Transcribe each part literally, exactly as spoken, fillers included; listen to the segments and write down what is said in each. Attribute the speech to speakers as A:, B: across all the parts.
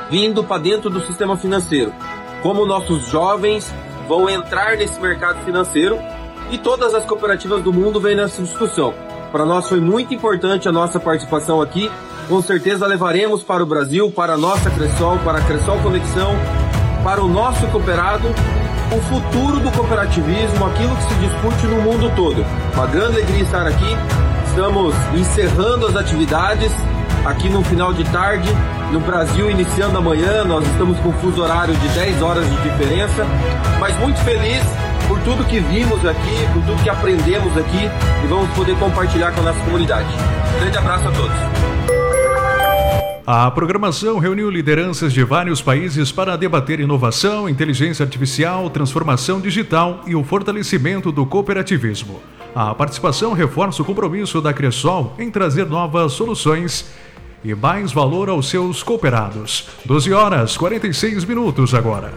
A: vindo para dentro do sistema financeiro. Como nossos jovens vão entrar nesse mercado financeiro e todas as cooperativas do mundo vêm nessa discussão. Para nós foi muito importante a nossa participação aqui. Com certeza levaremos para o Brasil, para a nossa Cressol, para a Cressol Conexão, para o nosso cooperado, o futuro do cooperativismo, aquilo que se discute no mundo todo. Uma grande alegria estar aqui. Estamos encerrando as atividades aqui no final de tarde, no Brasil iniciando amanhã. Nós estamos com um fuso horário de dez horas de diferença, mas muito feliz por tudo que vimos aqui, por tudo que aprendemos aqui e vamos poder compartilhar com a nossa comunidade. Um grande abraço a todos.
B: A programação reuniu lideranças de vários países para debater inovação, inteligência artificial, transformação digital e o fortalecimento do cooperativismo. A participação reforça o compromisso da Cressol em trazer novas soluções e mais valor aos seus cooperados. doze horas e quarenta e seis minutos agora.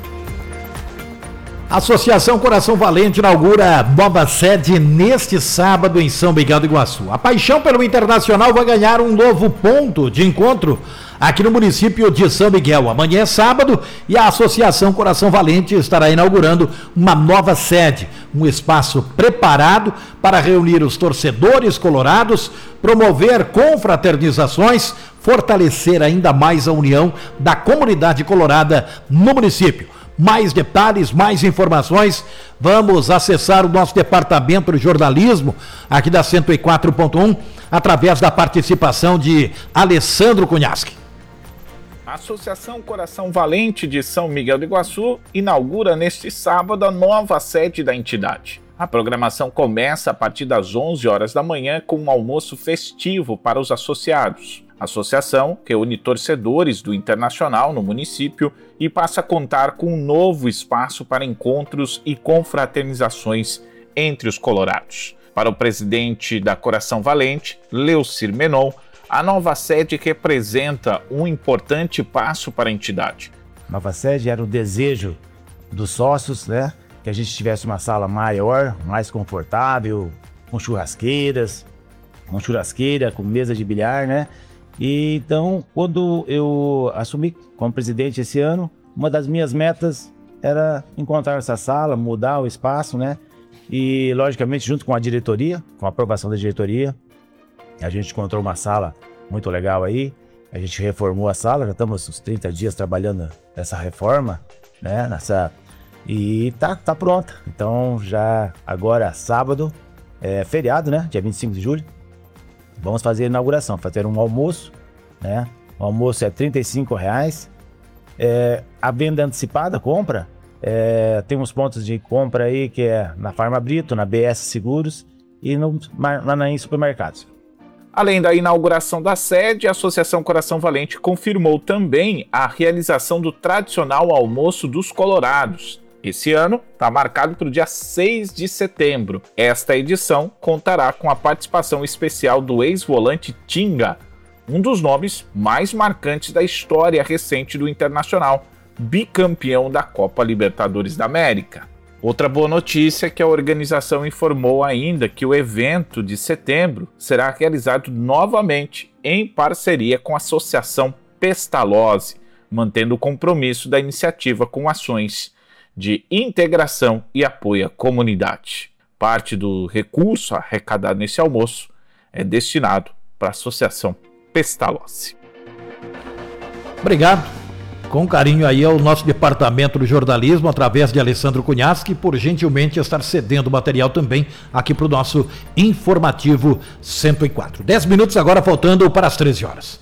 C: A Associação Coração Valente inaugura nova sede neste sábado em São Miguel do Iguaçu. A paixão pelo internacional vai ganhar um novo ponto de encontro aqui no município de São Miguel. Amanhã é sábado e a Associação Coração Valente estará inaugurando uma nova sede, um espaço preparado para reunir os torcedores colorados, promover confraternizações, fortalecer ainda mais a união da comunidade colorada no município. Mais detalhes, mais informações, vamos acessar o nosso departamento de jornalismo aqui da cento e quatro ponto um através da participação de Alessandro Cunhaschi.
D: A Associação Coração Valente de São Miguel do Iguaçu inaugura neste sábado a nova sede da entidade. A programação começa a partir das onze horas da manhã com um almoço festivo para os associados. A associação reúne torcedores do Internacional no município e passa a contar com um novo espaço para encontros e confraternizações entre os colorados. Para o presidente da Coração Valente, Leucir Menon, a nova sede representa um importante passo para a entidade.
E: A nova sede era o desejo dos sócios, né? Que a gente tivesse uma sala maior, mais confortável, com churrasqueiras, com churrasqueira, com mesa de bilhar, né? E então, quando eu assumi como presidente esse ano, uma das minhas metas era encontrar essa sala, mudar o espaço, né? E, logicamente, junto com a diretoria, com a aprovação da diretoria, a gente encontrou uma sala muito legal aí. A gente reformou a sala, já estamos uns trinta dias trabalhando nessa reforma, né? Nessa... E tá, tá pronta. Então, já agora, sábado, é feriado, né? Dia vinte e cinco de julho. Vamos fazer a inauguração, fazer um almoço, né? O almoço é trinta e cinco reais. É, a venda antecipada, compra, é, tem uns pontos de compra aí que é na Farma Brito, na B S Seguros e no, lá na, em supermercados.
D: Além da inauguração da sede, a Associação Coração Valente confirmou também a realização do tradicional almoço dos colorados. Esse ano está marcado para o dia seis de setembro. Esta edição contará com a participação especial do ex-volante Tinga, um dos nomes mais marcantes da história recente do Internacional, bicampeão da Copa Libertadores da América. Outra boa notícia é que a organização informou ainda que o evento de setembro será realizado novamente em parceria com a Associação Pestalozzi, mantendo o compromisso da iniciativa com ações de integração e apoio à comunidade. Parte do recurso arrecadado nesse almoço é destinado para a Associação Pestalozzi.
C: Obrigado. Com carinho aí ao nosso departamento de jornalismo, através de Alessandro Cunhaschi, por gentilmente estar cedendo material também aqui para o nosso Informativo cento e quatro. Dez minutos agora faltando para as treze horas.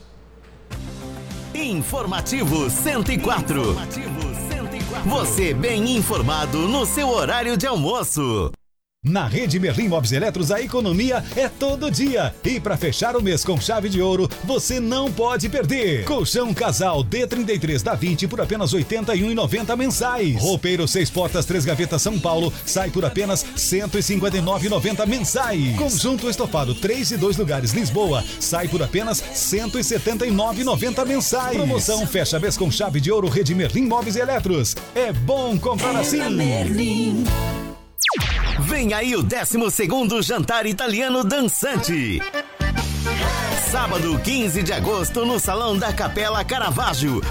F: Informativo cento e quatro. Você bem informado no seu horário de almoço.
G: Na Rede Merlin Móveis e Eletros, a economia é todo dia. E para fechar o mês com chave de ouro, você não pode perder. Colchão Casal D trinta e três da vinte por apenas oitenta e um reais e noventa centavos mensais. Roupeiro seis portas, três gavetas São Paulo, sai por apenas cento e cinquenta e nove reais e noventa centavos mensais. Conjunto estofado três e dois lugares Lisboa, sai por apenas cento e setenta e nove reais e noventa centavos mensais. Promoção fecha mês com chave de ouro Rede Merlin Móveis e Eletros. É bom comprar assim.
F: Vem aí o décimo segundo Jantar Italiano Dançante. Sábado, quinze de agosto, no Salão da Capela Caravaggio,